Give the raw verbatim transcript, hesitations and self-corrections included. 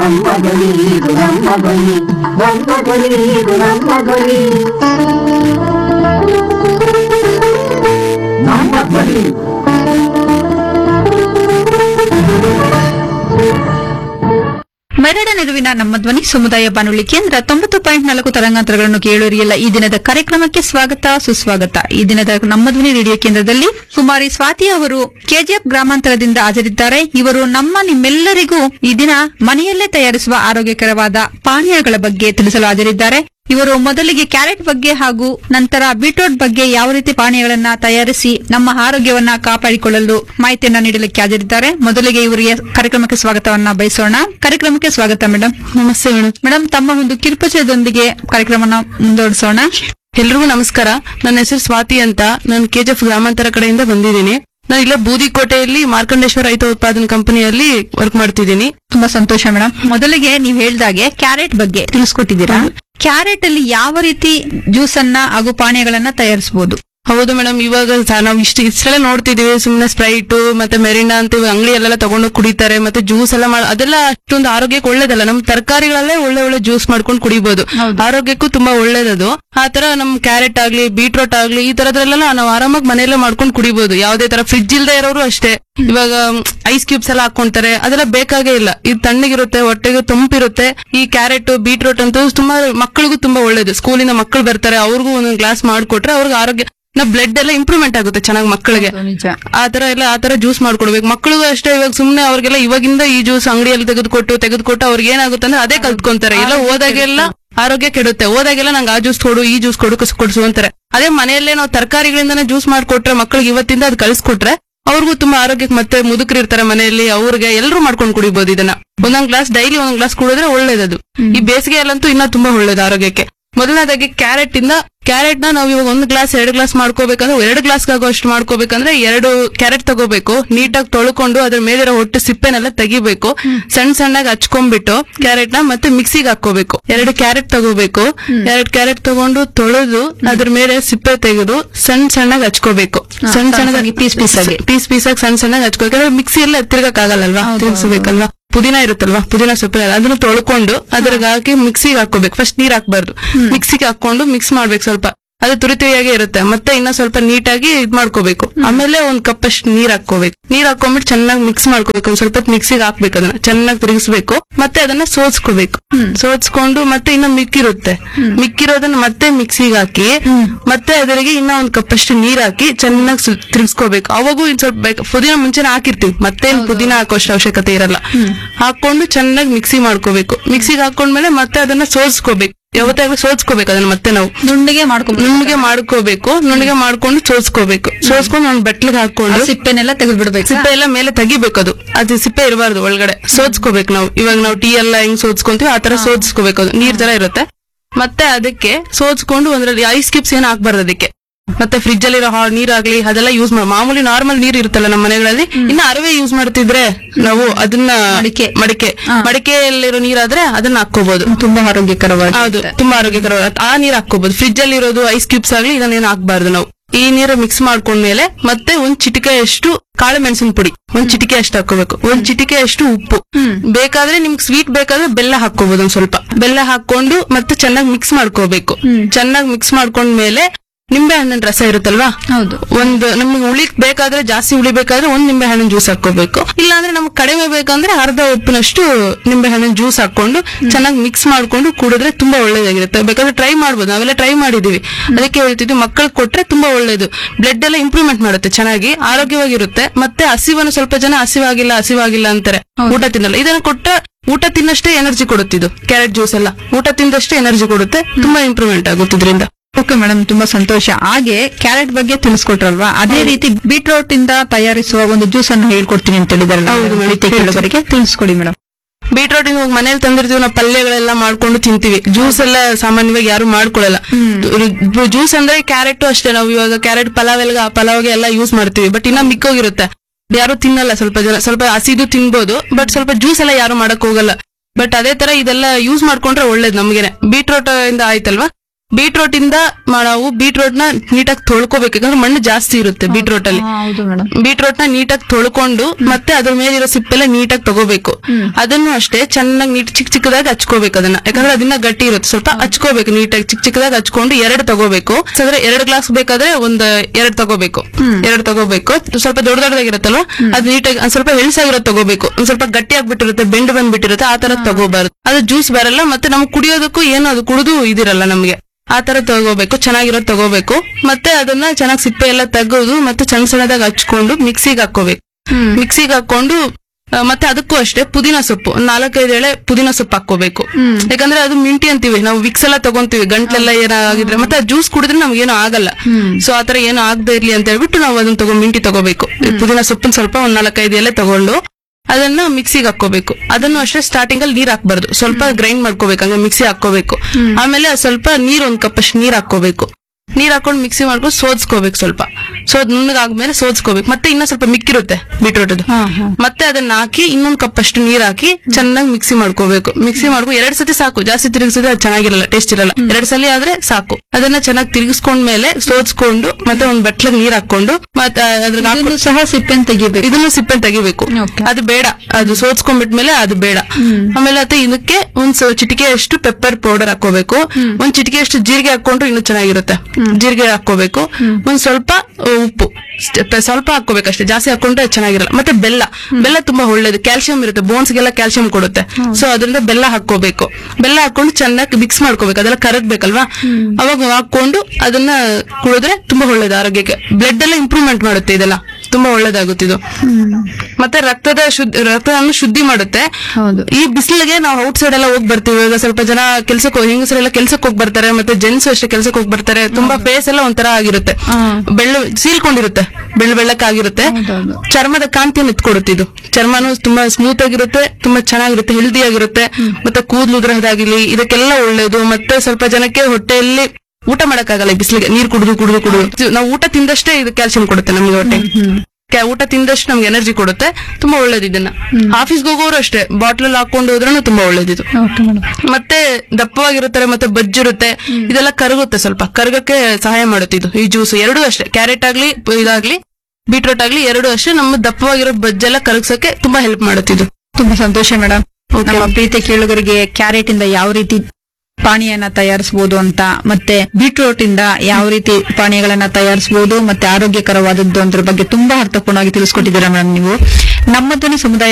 ನಮ್ಮ ಧ್ವನಿ ಇದು ನಮ್ಮ ಧ್ವನಿ ನಮ್ಮ ಧ್ವನಿ ಇದು ನಮ್ಮ ಧ್ವನಿ ನಮ್ಮ ಧ್ವನಿ. ಮೆರಡ ನೆರವಿನ ನಮ್ಮ ಧ್ವನಿ ಸಮುದಾಯ ಬಾನುಲಿ ಕೇಂದ್ರ ತೊಂಬತ್ತು ಪಾಯಿಂಟ್ ನಾಲ್ಕು ತರಂಗಾಂತರಗಳನ್ನು ಕೇಳುವರಿಯಲ್ಲ. ಈ ದಿನದ ಕಾರ್ಯಕ್ರಮಕ್ಕೆ ಸ್ವಾಗತ ಸುಸ್ವಾಗತ. ಈ ದಿನದ ನಮ್ಮ ಧ್ವನಿ ರೇಡಿಯೋ ಕೇಂದ್ರದಲ್ಲಿ ಕುಮಾರಿ ಸ್ವಾತಿ ಅವರು ಕೆಜಿಎಫ್ ಗ್ರಾಮಾಂತರದಿಂದ ಹಾಜರಿದ್ದಾರೆ. ಇವರು ನಮ್ಮ ನಿಮ್ಮೆಲ್ಲರಿಗೂ ಈ ದಿನ ಮನೆಯಲ್ಲೇ ತಯಾರಿಸುವ ಆರೋಗ್ಯಕರವಾದ ಪಾನೀಯಗಳ ಬಗ್ಗೆ ತಿಳಿಸಲು ಹಾಜರಿದ್ದಾರೆ. ಇವರು ಮೊದಲಿಗೆ ಕ್ಯಾರೆಟ್ ಬಗ್ಗೆ ಹಾಗೂ ನಂತರ ಬೀಟ್ರೂಟ್ ಬಗ್ಗೆ ಯಾವ ರೀತಿ ಪಾನೀಯಗಳನ್ನ ತಯಾರಿಸಿ ನಮ್ಮ ಆರೋಗ್ಯವನ್ನ ಕಾಪಾಡಿಕೊಳ್ಳಲು ಮಾಹಿತಿಯನ್ನ ನೀಡಲಿಕ್ಕೆ ಹಾಜರಿದ್ದಾರೆ. ಮೊದಲಿಗೆ ಇವರಿಗೆ ಕಾರ್ಯಕ್ರಮಕ್ಕೆ ಸ್ವಾಗತವನ್ನ ಬಯಸೋಣ. ಕಾರ್ಯಕ್ರಮಕ್ಕೆ ಸ್ವಾಗತ ಮೇಡಮ್. ನಮಸ್ತೆ ಮೇಡಮ್. ಮೇಡಮ್, ತಮ್ಮ ಒಂದು ಕಿರುಪರಿಚಯದೊಂದಿಗೆ ಕಾರ್ಯಕ್ರಮನ ಮುಂದುವರಿಸೋಣ. ಎಲ್ರಿಗೂ ನಮಸ್ಕಾರ. ನನ್ನ ಹೆಸರು ಸ್ವಾತಿ ಅಂತ. ನಾನು ಕೆಜಿಎಫ್ ಗ್ರಾಮಾಂತರ ಕಡೆಯಿಂದ ಬಂದಿದ್ದೀನಿ. ನಾನು ಇಲ್ಲೇ ಬೂದಿಕೋಟೆಯಲ್ಲಿ ಮಾರ್ಕಂಡೇಶ್ವರ ರೈತ ಉತ್ಪಾದನಾ ಕಂಪನಿಯಲ್ಲಿ ವರ್ಕ್ ಮಾಡ್ತಿದ್ದೀನಿ. ತುಂಬಾ ಸಂತೋಷ ಮೇಡಮ್. ಮೊದಲಿಗೆ ನೀವು ಹೇಳ್ದಾಗೆ ಕ್ಯಾರೆಟ್ ಬಗ್ಗೆ ತಿಳಿಸ್ಕೊಟ್ಟಿದ್ದೀರಾ. ಕ್ಯಾರೆಟ್ ಅಲ್ಲಿ ಯಾವ ರೀತಿ ಜ್ಯೂಸ್ ಅನ್ನ ಹಾಗೂ ಪಾನೀಯಗಳನ್ನ ತಯಾರಿಸಬಹುದು? ಹೌದು ಮೇಡಮ್, ಇವಾಗ ನಾವು ಇಷ್ಟ ಇಷ್ಟೆಲ್ಲ ನೋಡ್ತಿದೀವಿ. ಸುಮ್ನೆ ಸ್ಪ್ರೈಟ್ ಮತ್ತೆ ಮೆರಿಂಡಾ ಅಂತ ಅಂಗಡಿ ಎಲ್ಲ ತಗೊಂಡು ಕುಡಿತಾರೆ, ಮತ್ತೆ ಜ್ಯೂಸ್ ಎಲ್ಲ ಮಾಡ ಅದೆಲ್ಲ ಅಷ್ಟೊಂದು ಆರೋಗ್ಯಕ್ಕೆ ಒಳ್ಳೇದಲ್ಲ. ನಮ್ ತರಕಾರಿಗಳಲ್ಲೇ ಒಳ್ಳೆ ಒಳ್ಳೆ ಜ್ಯೂಸ್ ಮಾಡ್ಕೊಂಡು ಕುಡಿಬಹುದು, ಆರೋಗ್ಯಕ್ಕೂ ತುಂಬಾ ಒಳ್ಳೇದದು. ಆತರ ನಮ್ ಕ್ಯಾರೆಟ್ ಆಗ್ಲಿ ಬೀಟ್ರೂಟ್ ಆಗ್ಲಿ ಈ ತರದ್ರೆಲ್ಲ ನಾವು ಆರಾಮಾಗಿ ಮನೆಯಲ್ಲೇ ಮಾಡ್ಕೊಂಡು ಕುಡಿಬಹುದು. ಯಾವ್ದೇ ತರ ಫ್ರಿಡ್ಜ್ ಇಲ್ದೇ ಇರೋರು ಅಷ್ಟೇ. ಇವಾಗ ಐಸ್ ಕ್ಯೂಬ್ಸ್ ಎಲ್ಲ ಹಾಕೊಂತಾರೆ, ಅದೆಲ್ಲ ಬೇಕಾಗೇ ಇಲ್ಲ. ಇದು ತಣ್ಣಗಿರುತ್ತೆ, ಹೊಟ್ಟೆಗೆ ತಂಪಿರುತ್ತೆ. ಈ ಕ್ಯಾರೆಟ್ ಬೀಟ್ರೂಟ್ ಅಂತೂ ತುಂಬಾ ಮಕ್ಕಳಿಗೂ ತುಂಬಾ ಒಳ್ಳೇದು. ಸ್ಕೂಲಿಂದ ಮಕ್ಕಳು ಬರ್ತಾರೆ, ಅವ್ರಿಗೂ ಒಂದೊಂದು ಗ್ಲಾಸ್ ಮಾಡ್ಕೊಟ್ರೆ ಅವ್ರಿಗೆ ಆರೋಗ್ಯ ನಾ ಬ್ಲಡ್ ಎಲ್ಲ ಇಂಪ್ರೂವ್ಮೆಂಟ್ ಆಗುತ್ತೆ ಚೆನ್ನಾಗಿ ಮಕ್ಕಳಿಗೆ. ಆತರ ಎಲ್ಲ ಆತರ ಜ್ಯೂಸ್ ಮಾಡ್ಕೊಡ್ಬೇಕು ಮಕ್ಕಳಿಗೂ ಅಷ್ಟೇ. ಇವಾಗ ಸುಮ್ನೆ ಅವ್ರಿಗೆಲ್ಲ ಇವಾಗಿಂದ ಈ ಜ್ಯೂಸ್ ಅಂಗಡಿಯಲ್ಲಿ ತೆಗೆದುಕೊಟ್ಟು ತೆಗೆದುಕೊಟ್ಟು ಅವ್ರಿಗೆ ಏನಾಗುತ್ತೆ ಅಂದ್ರೆ ಅದೇ ಕಲ್ತ್ಕೊಂತಾರೆ. ಇಲ್ಲ ಓದಾಗೆಲ್ಲ ಆರೋಗ್ಯ ಕೆಡುತ್ತೆ. ಓದಾಗೆಲ್ಲ ನಂಗೆ ಆ ಜ್ಯೂಸ್ ಕೊಡು ಈ ಜ್ಯೂಸ್ ಕೊಡು ಕೊಡ್ಸು ಅಂತಾರೆ. ಅದೇ ಮನೆಯಲ್ಲೇ ನಾವು ತರಕಾರಿಗಳಿಂದಾನೇ ಜ್ಯೂಸ್ ಮಾಡ್ಕೊಟ್ರೆ ಮಕ್ಕಳಿಗೆ ಇವತ್ತಿಂದ ಅದು ಕಳಿಸ್ಕೊಟ್ರೆ ಅವ್ರಿಗೂ ತುಂಬಾ ಆರೋಗ್ಯಕ್ಕೆ, ಮತ್ತೆ ಮುದುಕರು ಇರ್ತಾರೆ ಮನೆಯಲ್ಲಿ, ಅವ್ರಿಗೆ ಎಲ್ಲರೂ ಮಾಡ್ಕೊಂಡು ಕುಡಿಬಹುದು. ಇದನ್ನ ಒಂದೊಂದ್ ಗ್ಲಾಸ್ ಡೈಲಿ ಒಂದೊಂದ್ ಗ್ಲಾಸ್ ಕುಡಿದ್ರೆ ಒಳ್ಳೇದದು. ಈ ಬೇಸಿಗೆಯಲ್ಲಂತೂ ಇನ್ನೂ ತುಂಬಾ ಒಳ್ಳೇದು ಆರೋಗ್ಯಕ್ಕೆ. ಮೊದಲನೇದಾಗಿ ಕ್ಯಾರೆಟ್ ಇಂದ ಕ್ಯಾರೆಟ್ ನ ನಾವು ಇವಾಗ ಒಂದು ಗ್ಲಾಸ್ ಎರಡು ಗ್ಲಾಸ್ ಮಾಡ್ಕೋಬೇಕಂದ್ರೆ ಎರಡು ಗ್ಲಾಸ್ ಆಗೋ ಅಷ್ಟು ಮಾಡ್ಕೋಬೇಕಂದ್ರೆ ಎರಡು ಕ್ಯಾರೆಟ್ ತಗೋಬೇಕು. ನೀಟಾಗಿ ತೊಳ್ಕೊಂಡು ಅದ್ರ ಮೇಲಿರೋ ಹೊಟ್ಟು ಸಿಪ್ಪೆನೆಲ್ಲ ತೆಗಿಬೇಕು. ಸಣ್ಣ ಸಣ್ಣಾಗಿ ಹಚ್ಕೊಂಡ್ಬಿಟ್ಟು ಕ್ಯಾರೆಟ್ ನ ಮತ್ತೆ ಮಿಕ್ಸಿಗೆ ಹಾಕೋಬೇಕು. ಎರಡು ಕ್ಯಾರೆಟ್ ತಗೋಬೇಕು. ಎರಡು ಕ್ಯಾರೆಟ್ ತಗೊಂಡು ತೊಳೆದು ಅದ್ರ ಮೇಲೆ ಸಿಪ್ಪೆ ತೆಗೆದು ಸಣ್ಣ ಸಣ್ಣಾಗಿ ಹಚ್ಕೋಬೇಕು. ಸಣ್ಣ ಸಣ್ಣದಾಗಿ ಪೀಸ್ ಪೀಸ್ ಆಗಿ ಪೀಸ್ ಪೀಸ್ ಆಗಿ ಸಣ್ಣ ಸಣ್ಣಾಗಿ ಹಚ್ಕೋಬೇಕು. ಮಿಕ್ಸಿಯಲ್ಲ ತಿರ್ಗಕ್ ಆಗಲ್ಲಲ್ವಾ, ತಿರ್ಗಿಸ್ಬೇಕಲ್ವಾ. ಪುದೀನ ಇರುತ್ತಲ್ವಾ, ಪುದೀನ ಸೊಪ್ಪು ಅದನ್ನ ತೊಳ್ಕೊಂಡು ಅದ್ರಾಗ ಹಾಕಿ ಮಿಕ್ಸಿಗೆ ಹಾಕೋಬೇಕು. ಫಸ್ಟ್ ನೀರ್ ಹಾಕ್ಬಾರ್ದು, ಮಿಕ್ಸಿಗೆ ಹಾಕೊಂಡು ಮಿಕ್ಸ್ ಮಾಡ್ಬೇಕು. ಸ್ವಲ್ಪ ಅದು ತುರಿತುರಿಯಾಗಿ ಇರುತ್ತೆ. ಮತ್ತೆ ಇನ್ನ ಸ್ವಲ್ಪ ನೀಟಾಗಿ ಇದ್ ಮಾಡ್ಕೋಬೇಕು. ಆಮೇಲೆ ಒಂದ್ ಕಪ್ ಅಷ್ಟು ನೀರ್ ಹಾಕೋಬೇಕು. ನೀರ್ ಹಾಕೊಂಡ್ಬಿಟ್ಟು ಚೆನ್ನಾಗಿ ಮಿಕ್ಸ್ ಮಾಡ್ಕೋಬೇಕು. ಒಂದ್ ಸ್ವಲ್ಪ ಮಿಕ್ಸಿಗೆ ಹಾಕ್ಬೇಕು. ಅದನ್ನ ಚೆನ್ನಾಗಿ ತಿರುಗಿಸ್ಬೇಕು. ಮತ್ತೆ ಅದನ್ನ ಸೋಸ್ಕೋಬೇಕು. ಸೋಸ್ಕೊಂಡು ಮತ್ತೆ ಇನ್ನ ಮಿಕ್ಕಿರುತ್ತೆ, ಮಿಕ್ಕಿರೋದನ್ನ ಮತ್ತೆ ಮಿಕ್ಸಿಗೆ ಹಾಕಿ ಮತ್ತೆ ಅದರಿಗೆ ಇನ್ನ ಒಂದ್ ಕಪ್ ಅಷ್ಟು ನೀರ್ ಹಾಕಿ ಚೆನ್ನಾಗಿ ತಿರ್ಗಿಸ್ಕೋಬೇಕು. ಅವಾಗೂ ಇನ್ ಸ್ವಲ್ಪ ಪುದೀನ ಮುಂಚೆನೆ ಹಾಕಿರ್ತೀವಿ, ಮತ್ತೆ ಪುದೀನ ಹಾಕೋಷ್ಟು ಅವಶ್ಯಕತೆ ಇರಲ್ಲ. ಹಾಕೊಂಡು ಚೆನ್ನಾಗಿ ಮಿಕ್ಸಿ ಮಾಡ್ಕೋಬೇಕು. ಮಿಕ್ಸಿಗೆ ಹಾಕೊಂಡ್ಮೇಲೆ ಮತ್ತೆ ಅದನ್ನ ಸೋಸ್ಕೋಬೇಕು. ಯಾವತ್ತಾಗ್ಲೂ ಸೋಸ್ಕೋಬೇಕು. ಅದನ್ನ ಮತ್ತೆ ನಾವು ನುಣ್ಣಗೆ ಮಾಡ್ಕೋಬೇಕು. ನುಣ್ಣಗೆ ಮಾಡ್ಕೋಬೇಕು. ನುಣ್ಣಗೆ ಮಾಡ್ಕೊಂಡು ಸೋಸ್ಕೋಬೇಕು. ಸೋಸ್ಕೊಂಡು ಒಂದು ಬಟ್ಲಿಗೆ ಹಾಕೊಂಡು ಸಿಪ್ಪೆನೆಲ್ಲ ತೆಗೆದ್ಬಿಡ್ಬೇಕು. ಸಿಪ್ಪೆ ಎಲ್ಲ ಮೇಲೆ ತೆಗಿಬೇಕು. ಅದು ಅದು ಸಿಪ್ಪೆ ಇರಬಾರ್ದು ಒಳಗಡೆ. ಸೋಸ್ಕೋಬೇಕು. ನಾವು ಇವಾಗ ನಾವು ಟೀ ಎಲ್ಲ ಹೆಂಗ್ ಸೋಸ್ಕೊಂತೀವಿ ಆತರ ಸೋಸ್ಕೋಬೇಕು. ಅದು ನೀರ್ ತರ ಇರುತ್ತೆ. ಮತ್ತೆ ಅದಕ್ಕೆ ಸೋಸ್ಕೊಂಡು ಒಂದ್ರಲ್ಲಿ ಐಸ್ ಕ್ಯೂಬ್ಸ್ ಏನ್ ಹಾಕ್ಬಾರ್ದು ಅದಕ್ಕೆ. ಮತ್ತೆ ಫ್ರಿಜ್ ಅಲ್ಲಿ ನೀರಾಗ್ಲಿ ಅದೆಲ್ಲ ಯೂಸ್ ಮಾಡಿ ಮಾಮೂಲಿ ನಾರ್ಮಲ್ ನೀರ್ ಇರುತ್ತಲ್ಲ ನಮ್ಮ ಮನೆಗಳಲ್ಲಿ. ಇನ್ನ ಅರವೆ ಯೂಸ್ ಮಾಡ್ತಿದ್ರೆ ನಾವು ಅದನ್ನ ಮಡಿಕೆ ಮಡಿಕೆ ಮಡಿಕೆಯಲ್ಲಿರೋ ನೀರಾದ್ರೆ ಅದನ್ನ ಹಾಕೋಬಹುದು. ತುಂಬಾ ಆರೋಗ್ಯಕರವಾಗಿ. ಹೌದು, ತುಂಬಾ ಆರೋಗ್ಯಕರವಾಗಿ ಆ ನೀರ್ ಹಾಕೋಬಹುದು. ಫ್ರಿಜ್ ಅಲ್ಲಿ ಇರೋದು ಐಸ್ ಕ್ಯೂಬ್ಸ್ ಆಗ್ಲಿ ಇದನ್ನೇನು ಹಾಕ್ಬಾರ್ದು ನಾವು. ಈ ನೀರು ಮಿಕ್ಸ್ ಮಾಡ್ಕೊಂಡ್ಮೇಲೆ ಮತ್ತೆ ಒಂದ್ ಚಿಟಿಕೆ ಅಷ್ಟು ಕಾಳು ಮೆಣಸಿನ ಪುಡಿ ಒಂದ್ ಚಿಟಿಕೆ ಅಷ್ಟು ಹಾಕೋಬೇಕು. ಒಂದ್ ಚಿಟಿಕೆ ಅಷ್ಟು ಉಪ್ಪು. ಬೇಕಾದ್ರೆ ನಿಮ್ಗೆ ಸ್ವೀಟ್ ಬೇಕಾದ್ರೆ ಬೆಲ್ಲ ಹಾಕೋಬಹುದು. ಒಂದ್ ಸ್ವಲ್ಪ ಬೆಲ್ಲ ಹಾಕೊಂಡು ಮತ್ತೆ ಚೆನ್ನಾಗಿ ಮಿಕ್ಸ್ ಮಾಡ್ಕೋಬೇಕು. ಚೆನ್ನಾಗಿ ಮಿಕ್ಸ್ ಮಾಡ್ಕೊಂಡ್ಮೇಲೆ ನಿಂಬೆ ಹಣ್ಣಿನ ರಸ ಇರುತ್ತಲ್ವಾ, ಹೌದು, ಒಂದು ನಮ್ಗೆ ಹುಳಿ ಬೇಕಾದ್ರೆ ಜಾಸ್ತಿ ಹುಳಿ ಬೇಕಾದ್ರೆ ಒಂದ್ ನಿಂಬೆ ಹಣ್ಣಿನ ಜ್ಯೂಸ್ ಹಾಕೋಬೇಕು. ಇಲ್ಲಾಂದ್ರೆ ನಮ್ಗೆ ಕಡಿಮೆ ಬೇಕಂದ್ರೆ ಅರ್ಧ ಉಪ್ಪಿನಷ್ಟು ನಿಂಬೆ ಹಣ್ಣಿನ ಜ್ಯೂಸ್ ಹಾಕೊಂಡು ಚೆನ್ನಾಗಿ ಮಿಕ್ಸ್ ಮಾಡ್ಕೊಂಡು ಕುಡಿದ್ರೆ ತುಂಬಾ ಒಳ್ಳೇದಾಗಿರುತ್ತೆ. ಬೇಕಾದ್ರೆ ಟ್ರೈ ಮಾಡ್ಬೋದು. ನಾವೆಲ್ಲ ಟ್ರೈ ಮಾಡಿದೀವಿ. ಅದಕ್ಕೆ ಹೇಳ್ತಿದ್ವಿ ಮಕ್ಕಳಿಗೆ ಕೊಟ್ರೆ ತುಂಬಾ ಒಳ್ಳೇದು. ಬ್ಲಡ್ ಎಲ್ಲ ಇಂಪ್ರೂವ್ಮೆಂಟ್ ಮಾಡುತ್ತೆ, ಚೆನ್ನಾಗಿ ಆರೋಗ್ಯವಾಗಿರುತ್ತೆ. ಮತ್ತೆ ಹಸಿವನ್ನು ಸ್ವಲ್ಪ ಜನ ಹಸಿವಾಗಿಲ್ಲ ಹಸಿವಾಗಿಲ್ಲ ಅಂತಾರೆ, ಊಟ ತಿನ್ನಲ್ಲ. ಇದನ್ನ ಕೊಟ್ರೆ ಊಟ ತಿನ್ನಷ್ಟೇ ಎನರ್ಜಿ ಕೊಡುತ್ತಿದ್ದು ಕ್ಯಾರೆಟ್ ಜ್ಯೂಸ್ ಎಲ್ಲ. ಊಟ ತಿಂದಷ್ಟೇ ಎನರ್ಜಿ ಕೊಡುತ್ತೆ. ತುಂಬಾ ಇಂಪ್ರೂವ್ಮೆಂಟ್ ಆಗುತ್ತೆ ಇದರಿಂದ. ಓಕೆ ಮೇಡಮ್, ತುಂಬಾ ಸಂತೋಷ. ಹಾಗೆ ಕ್ಯಾರೆಟ್ ಬಗ್ಗೆ ತಿಳಿಸ್ಕೊಟ್ರಲ್ವಾ, ಅದೇ ರೀತಿ ಬೀಟ್ರೂಟ್ ಇಂದ ತಯಾರಿಸುವ ಒಂದು ಜ್ಯೂಸ್ ಅನ್ನು ಹೇಳ್ಕೊಡ್ತೀನಿ ಅಂತ ಹೇಳಿದಾರಲ್ಲ, ಕೇಳೋರಿಗೆ ತಿಳಿಸ್ಕೊಡಿ ಮೇಡಮ್. ಬೀಟ್ರೂಟ್ ಇವಾಗ ಮನೇಲಿ ತಂದಿರ್ತೀವಿ ನಾವು, ಪಲ್ಯಗಳೆಲ್ಲ ಮಾಡ್ಕೊಂಡು ತಿಂತೀವಿ. ಜ್ಯೂಸ್ ಎಲ್ಲ ಸಾಮಾನ್ಯವಾಗಿ ಯಾರು ಮಾಡ್ಕೊಳ್ಳಲ್ಲ. ಜ್ಯೂಸ್ ಅಂದ್ರೆ ಕ್ಯಾರೆಟ್ ಅಷ್ಟೇ. ನಾವು ಇವಾಗ ಕ್ಯಾರೆಟ್ ಪಲಾವ್ ಎಲ್ಲ ಪಲಾವ್ಗೆ ಎಲ್ಲ ಯೂಸ್ ಮಾಡ್ತೀವಿ. ಬಟ್ ಇನ್ನ ಮಿಕ್ಕೋಗಿರುತ್ತೆ, ಯಾರು ತಿನ್ನಲ್ಲ. ಸ್ವಲ್ಪ ಜನ ಸ್ವಲ್ಪ ಹಸಿದು ತಿನ್ಬೋದು, ಬಟ್ ಸ್ವಲ್ಪ ಜ್ಯೂಸ್ ಎಲ್ಲ ಯಾರು ಮಾಡಕ್ ಹೋಗಲ್ಲ. ಬಟ್ ಅದೇ ತರ ಇದೆಲ್ಲ ಯೂಸ್ ಮಾಡ್ಕೊಂಡ್ರೆ ಒಳ್ಳೇದು ನಮ್ಗೆನೆ. ಬೀಟ್ರೂಟ್ ಇಂದ ಆಯ್ತಲ್ವಾ, ಬೀಟ್ರೋಟ್ ಇಂದ ನಾವು ಬೀಟ್ರೋಟ್ ನ ನೀಟಾಗಿ ತೊಳ್ಕೊಬೇಕು, ಯಾಕಂದ್ರೆ ಮಣ್ಣು ಜಾಸ್ತಿ ಇರುತ್ತೆ ಬೀಟ್ರೋಟ್ ಅಲ್ಲಿ. ಹೌದು ಮೇಡಮ್. ಬೀಟ್ರೋಟ್ ನ ನೀಟಾಗಿ ತೊಳ್ಕೊಂಡು ಮತ್ತೆ ಅದ್ರ ಮೇಲಿರೋ ಸಿಪ್ಪೆಲ್ಲ ನೀಟಾಗಿ ತಗೋಬೇಕು. ಅದನ್ನು ಅಷ್ಟೇ ಚೆನ್ನಾಗಿ ನೀಟ್ ಚಿಕ್ಕ ಚಿಕ್ಕದಾಗಿ ಹಚ್ಕೋಬೇಕು ಅದನ್ನ, ಯಾಕಂದ್ರೆ ಅದನ್ನ ಗಟ್ಟಿ ಇರುತ್ತೆ, ಸ್ವಲ್ಪ ಹಚ್ಕೋಬೇಕು ನೀಟಾಗಿ ಚಿಕ್ಕ ಚಿಕ್ಕದಾಗಿ ಹಚ್ಕೊಂಡು ಎರಡು ತಗೋಬೇಕು. ಅಂದ್ರೆ ಎರಡು ಗ್ಲಾಸ್ ಬೇಕಾದ್ರೆ ಒಂದ್ ಎರಡ್ ತಗೋಬೇಕು, ಎರಡ್ ತಗೋಬೇಕು. ಸ್ವಲ್ಪ ದೊಡ್ಡ ದೊಡ್ಡದಾಗಿರುತ್ತಲ್ವಾ ಅದು ನೀಟಾಗಿ ಒಂದ್ ಸ್ವಲ್ಪ ಹೆಲ್ಸಾಗಿರೋದು ತಗೋಬೇಕು. ಒಂದ್ ಸ್ವಲ್ಪ ಗಟ್ಟಿ ಆಗ್ಬಿಟ್ಟಿರುತ್ತೆ, ಬೆಂಡ್ ಬಂದ್ಬಿಟ್ಟಿರುತ್ತೆ, ಆ ತರ ತಗೋಬಾರ್ದು. ಅದು ಜ್ಯೂಸ್ ಬರಲ್ಲ, ಮತ್ತೆ ನಮ್ಗೆ ಕುಡಿಯೋದಕ್ಕೂ ಏನು ಅದು ಕುಡಿದು ಇದಿರಲ್ಲ ನಮ್ಗೆ. ಆ ತರ ತಗೋಬೇಕು, ಚೆನ್ನಾಗಿರೋದು ತಗೋಬೇಕು. ಮತ್ತೆ ಅದನ್ನ ಚೆನ್ನಾಗಿ ಸಿಪ್ಪೆ ಎಲ್ಲ ತೆಗೆದು ಮತ್ತೆ ಸಣ್ಣ ಸಣ್ಣದಾಗಿ ಹಚ್ಕೊಂಡು ಮಿಕ್ಸಿಗೆ ಹಾಕೋಬೇಕು. ಮಿಕ್ಸಿಗೆ ಹಾಕೊಂಡು ಮತ್ತೆ ಅದಕ್ಕೂ ಅಷ್ಟೇ ಪುದೀನ ಸೊಪ್ಪು ಒಂದ್ ನಾಲ್ಕೈದು ಎಳೆ ಪುದೀನ ಸೊಪ್ಪು ಹಾಕೋಬೇಕು. ಯಾಕಂದ್ರೆ ಅದು ಮಿಂಟಿ ಅಂತೀವಿ ನಾವು, ವಿಕ್ಸ್ ಎಲ್ಲ ತಗೊಂತೀವಿ ಗಂಟ್ಲೆಲ್ಲ ಏನಾಗಿದ್ರೆ, ಮತ್ತೆ ಜ್ಯೂಸ್ ಕುಡಿದ್ರೆ ನಮ್ಗೇನು ಆಗಲ್ಲ. ಸೊ ಆತರ ಏನು ಆಗದೆ ಇರ್ಲಿ ಅಂತ ಹೇಳ್ಬಿಟ್ಟು ನಾವು ಅದನ್ನ ತಗೋ ಮಿಂಟಿ ತಗೋಬೇಕು. ಪುದೀನ ಸೊಪ್ಪನ್ ಸ್ವಲ್ಪ ಒಂದ್ ನಾಲ್ಕೈದು ಎಲೆ ತಗೊಂಡು ಅದನ್ನ ಮಿಕ್ಸಿಗೆ ಹಾಕೋಬೇಕು. ಅದನ್ನು ಅಷ್ಟೇ ಸ್ಟಾರ್ಟಿಂಗ್ ಅಲ್ಲಿ ನೀರ್ ಹಾಕ್ಬಾರ್ದು, ಸ್ವಲ್ಪ ಗ್ರೈಂಡ್ ಮಾಡ್ಕೋಬೇಕು, ಹಂಗೆ ಮಿಕ್ಸಿ ಹಾಕೋಬೇಕು. ಆಮೇಲೆ ಸ್ವಲ್ಪ ನೀರ್ ಒಂದ್ ಕಪ್ ಅಷ್ಟು ನೀರ್ ಹಾಕೋಬೇಕು. ನೀರ್ ಹಾಕೊಂಡು ಮಿಕ್ಸಿ ಮಾಡ್ಕೊಂಡು ಸೋದ್ಸ್ಕೋಬೇಕು, ಸ್ವಲ್ಪ ಸೋದ್ ನುಣ್ಣಗಾದ್ಮೇಲೆ ಸೋದ್ಸ್ಕೋಬೇಕು. ಮತ್ತೆ ಇನ್ನೊಂದ್ ಸ್ವಲ್ಪ ಮಿಕ್ಕಿರುತ್ತೆ ಬೀಟ್ರೋಟ್ ಅದು, ಮತ್ತೆ ಅದನ್ನ ಹಾಕಿ ಇನ್ನೊಂದ್ ಕಪ್ ಅಷ್ಟು ನೀರ್ ಹಾಕಿ ಚೆನ್ನಾಗಿ ಮಿಕ್ಸಿ ಮಾಡ್ಕೋಬೇಕು. ಮಿಕ್ಸಿ ಮಾಡ್ಕೊ ಎರಡ್ ಸತಿ ಸಾಕು, ಜಾಸ್ತಿ ತಿರುಗಿಸಿದ್ರೆ ಅದು ಚೆನ್ನಾಗಿರಲ್ಲ, ಟೇಸ್ಟ್ ಇರಲ್ಲ. ಎರಡ್ ಸಲ ಆದ್ರೆ ಸಾಕು. ಅದನ್ನ ಚೆನ್ನಾಗಿ ತಿರುಗಿಸ್ಕೊಂಡ್ಮೇಲೆ ಸೋದ್ಸ್ಕೊಂಡು ಮತ್ತೆ ಒಂದ್ ಬಟ್ಲಗ್ ನೀರ್ ಹಾಕೊಂಡು ಮತ್ತೆ ಅದ್ರ ಇದನ್ನು ಸಹ ಸಿಪ್ಪೆನ್ ತೆಗಿಬೇಕು. ಇದನ್ನು ಸಿಪ್ಪೆ ತೆಗಿಬೇಕು. ಅದು ಬೇಡ, ಅದು ಸೋದ್ಸ್ಕೊಂಡ್ಬಿಟ್ಮೇಲೆ ಅದು ಬೇಡ. ಆಮೇಲೆ ಮತ್ತೆ ಇದಕ್ಕೆ ಒಂದ್ ಚಿಟಿಕೆ ಅಷ್ಟು ಪೆಪ್ಪರ್ ಪೌಡರ್ ಹಾಕೋಬೇಕು. ಒಂದ್ ಚಿಟಿಕೆ ಅಷ್ಟು ಜೀರಿಗೆ ಹಾಕೊಂಡ್ರು ಇನ್ನೂ ಚೆನ್ನಾಗಿರುತ್ತೆ. ಜೀರಿಗೆ ಹಾಕೋಬೇಕು. ಒಂದ್ ಸ್ವಲ್ಪ ಉಪ್ಪು ಸ್ವಲ್ಪ ಹಾಕೋಬೇಕಷ್ಟೇ, ಜಾಸ್ತಿ ಹಾಕೊಂಡ್ರೆ ಚೆನ್ನಾಗಿರಲ್ಲ. ಮತ್ತೆ ಬೆಲ್ಲ, ಬೆಲ್ಲ ತುಂಬಾ ಒಳ್ಳೇದು, ಕ್ಯಾಲ್ಸಿಯಂ ಇರುತ್ತೆ, ಬೋನ್ಸ್ಗೆಲ್ಲ ಕ್ಯಾಲ್ಸಿಯಂ ಕೊಡುತ್ತೆ. ಸೊ ಅದರಿಂದ ಬೆಲ್ಲ ಹಾಕೋಬೇಕು. ಬೆಲ್ಲ ಹಾಕೊಂಡು ಚೆನ್ನಾಗಿ ಮಿಕ್ಸ್ ಮಾಡ್ಕೋಬೇಕು, ಅದೆಲ್ಲ ಕರಗ್ಬೇಕಲ್ವಾ, ಅವಾಗ ಹಾಕೊಂಡು ಅದನ್ನ ಕುಡಿದ್ರೆ ತುಂಬಾ ಒಳ್ಳೇದು ಆರೋಗ್ಯಕ್ಕೆ. ಬ್ಲಡ್ ಎಲ್ಲ ಇಂಪ್ರೂವ್ಮೆಂಟ್ ಮಾಡುತ್ತೆ, ಇದೆಲ್ಲ ತುಂಬಾ ಒಳ್ಳೇದಾಗುತ್ತೆ ಇದು. ಮತ್ತೆ ರಕ್ತದ ಶುದ್ಧಿ ರಕ್ತವನ್ನು ಶುದ್ಧಿ ಮಾಡುತ್ತೆ. ಈ ಬಿಸಿಲಿಗೆ ನಾವು ಔಟ್ ಸೈಡ್ ಎಲ್ಲ ಹೋಗಿ ಬರ್ತೀವಿ. ಈಗ ಸ್ವಲ್ಪ ಜನ ಕೆಲ್ಸಕ್ಕೆ ಹೆಂಗಸರೆಲ್ಲ ಕೆಲ್ಸಕ್ಕೆ ಹೋಗಿ ಬರ್ತಾರೆ, ಮತ್ತೆ ಜೆಂಟ್ಸ್ ಅಷ್ಟೇ ಕೆಲ್ಸಕ್ಕೆ ಹೋಗಿ ಬರ್ತಾರೆ. ತುಂಬಾ ಫೇಸ್ ಎಲ್ಲ ಒಂಥರ ಆಗಿರುತ್ತೆ, ಬೆಳ್ಳ ಸೀಲ್ಕೊಂಡಿರುತ್ತೆ, ಬೆಳ್ಳ ಬೆಳ್ಳಕ್ಕಾಗಿರುತ್ತೆ. ಚರ್ಮದ ಕಾಂತಿಯನ್ನು ಎತ್ಕೊಡುತ್ತೆ ಇದು. ಚರ್ಮನು ತುಂಬಾ ಸ್ಮೂತ್ ಆಗಿರುತ್ತೆ, ತುಂಬಾ ಚೆನ್ನಾಗಿರುತ್ತೆ, ಹೆಲ್ದಿ ಆಗಿರುತ್ತೆ. ಮತ್ತೆ ಕೂದಲು ಉದ್ರಹದಾಗಿರ್ಲಿ ಇದಕ್ಕೆಲ್ಲ ಒಳ್ಳೇದು. ಮತ್ತೆ ಸ್ವಲ್ಪ ಜನಕ್ಕೆ ಹೊಟ್ಟೆಯಲ್ಲಿ ಊಟ ಮಾಡಕ್ಕಾಗಲ್ಲ ಈ ಬಿಸಿಲಿಗೆ, ನೀರ್ ಕುಡಿದು ಕುಡಿದು ಕುಡಿದು ನಾವು ಊಟ ತಿಂದಷ್ಟೇ ಇದು ಕ್ಯಾಲ್ಸಿಯಂ ಕೊಡುತ್ತೆ ನಮ್ಗೆ ಹೊಟ್ಟೆ. ಊಟ ತಿಂದಷ್ಟು ನಮ್ಗೆ ಎನರ್ಜಿ ಕೊಡುತ್ತೆ, ತುಂಬಾ ಒಳ್ಳೇದು. ಇದನ್ನ ಆಫೀಸ್ಗೆ ಹೋಗೋರು ಅಷ್ಟೇ ಬಾಟ್ಲಲ್ಲಿ ಹಾಕೊಂಡು ಹೋದ್ರೂ ತುಂಬಾ ಒಳ್ಳೇದಿದು. ಮತ್ತೆ ದಪ್ಪವಾಗಿರುತ್ತಾರೆ, ಮತ್ತೆ ಬಜ್ಜಿರುತ್ತೆ, ಇದೆಲ್ಲ ಕರಗುತ್ತೆ, ಸ್ವಲ್ಪ ಕರಗಕ್ಕೆ ಸಹಾಯ ಮಾಡುತ್ತೆ ಇದು. ಈ ಜ್ಯೂಸ್ ಎರಡೂ ಅಷ್ಟೇ, ಕ್ಯಾರೆಟ್ ಆಗ್ಲಿ ಇದಾಗ್ಲಿ ಬೀಟ್ರೋಟ್ ಆಗ್ಲಿ ಎರಡೂ ಅಷ್ಟೇ ನಮ್ಮ ದಪ್ಪವಾಗಿರೋ ಬಜ್ಜೆಲ್ಲ ಕರಗ್ಸಕ್ಕೆ ತುಂಬಾ ಹೆಲ್ಪ್ ಮಾಡುತ್ತೆ ಇದು. ತುಂಬಾ ಸಂತೋಷ ಮೇಡಮ್. ನಮ್ಮ ಪ್ರೀತಿ ಕೇಳುಗರಿಗೆ ಕ್ಯಾರೆಟ್ ಇಂದ ಯಾವ ರೀತಿ ಪಾನೀಯನ ತಯಾರಿಸಬಹುದು ಅಂತ, ಮತ್ತೆ ಬೀಟ್ರೋಟ್ ಇಂದ ಯಾವ ರೀತಿ ಪಾನೀಯಗಳನ್ನ ತಯಾರಿಸಬಹುದು, ಮತ್ತೆ ಆರೋಗ್ಯಕರವಾದದ್ದು ಅದ್ರ ಬಗ್ಗೆ ತುಂಬಾ ಅರ್ಥಪೂರ್ಣವಾಗಿ ತಿಳಿಸ್ಕೊಟ್ಟಿದ್ದೀರಾ ಮೇಡಮ್ ನೀವು. ನಮ್ಮ ಧ್ವನಿ ಸಮುದಾಯ